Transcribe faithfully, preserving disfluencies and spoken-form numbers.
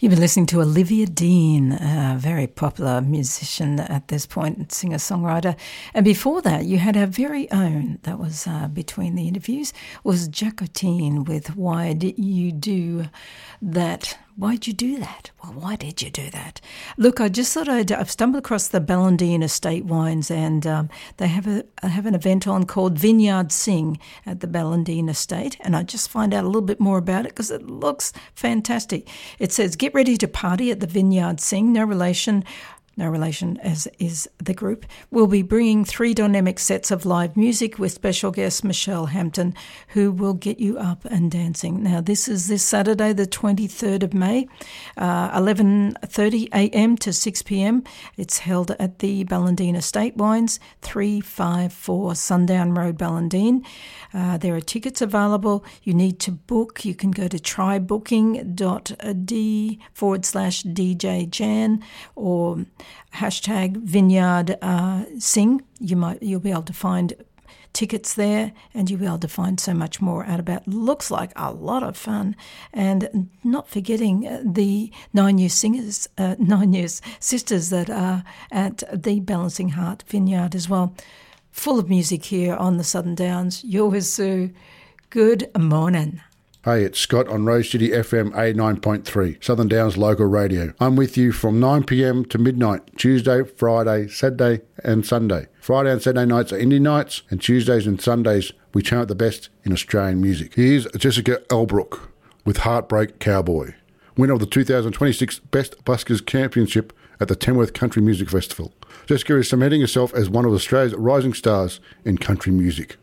You've been listening to Olivia Dean, a very popular musician at this point, singer-songwriter. And before that, you had our very own, that was uh, between the interviews, was Jacotine with Why Did You Do That? Why'd you do that? Well, why did you do that? Look, I just thought I'd, I've stumbled across the Ballindine Estate Wines, and um, they have a have an event on called Vineyard Sing at the Ballindine Estate, and I just find out a little bit more about it because it looks fantastic. It says, get ready to party at the Vineyard Sing, no relation... No relation as is the group. We'll be bringing three dynamic sets of live music with special guest Michelle Hampton, who will get you up and dancing. Now, this is this Saturday, the twenty-third of May, uh, eleven thirty a.m. to six p.m. It's held at the Ballindine Estate Wines, three five four Sundown Road, Ballindine. Uh, there are tickets available. You need to book. You can go to trybooking.d forward slash DJ Jan or hashtag Vineyard uh, Sing. You might, you'll be able to find tickets there, and you'll be able to find so much more out about. Looks like a lot of fun, and not forgetting the Nine Year Singers, uh, Nine Years Sisters that are at the Balancing Heart Vineyard as well. Full of music here on the Southern Downs. Yours, Sue. Good morning. Hey, it's Scott on Rose City F M eighty-nine point three, Southern Downs Local Radio. I'm with you from nine p.m. to midnight, Tuesday, Friday, Saturday and Sunday. Friday and Saturday nights are indie nights, and Tuesdays and Sundays we chant the best in Australian music. Here's Jessica Elbrook with Heartbreak Cowboy, winner of the two thousand twenty-six Best Buskers Championship at the Tamworth Country Music Festival. Jessica is cementing herself as one of Australia's rising stars in country music.